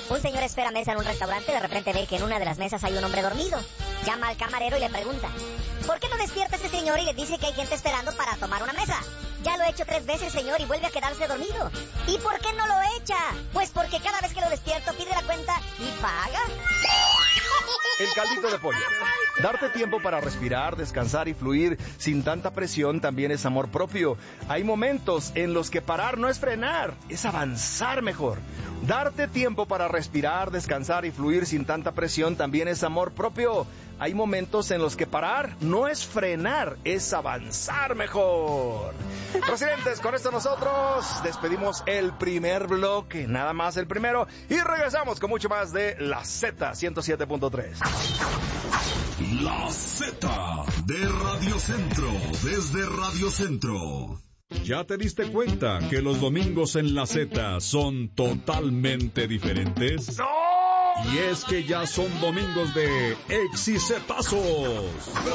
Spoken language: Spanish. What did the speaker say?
Un señor espera mesa en un restaurante y de repente ve que en una de las mesas hay un hombre dormido. Llama al camarero y le pregunta: ¿por qué no despierta este señor y le dice que hay gente esperando para tomar una mesa? Ya lo he hecho 3 veces, señor, y vuelve a quedarse dormido. ¿Y por qué no lo echa? Pues porque cada vez que lo despierto pide la cuenta y paga. El caldito de pollo. Darte tiempo para respirar, descansar y fluir sin tanta presión también es amor propio. Hay momentos en los que parar no es frenar, es avanzar mejor. Darte tiempo para respirar, descansar y fluir sin tanta presión también es amor propio. Hay momentos en los que parar no es frenar, es avanzar mejor. Presidentes, con esto nosotros despedimos el primer bloque, nada más el primero, y regresamos con mucho más de La Z 107.3. La Z de Radio Centro, desde Radio Centro. ¿Ya te diste cuenta que los domingos en La Z son totalmente diferentes? ¡No! Y es que ya son domingos de exicetazos.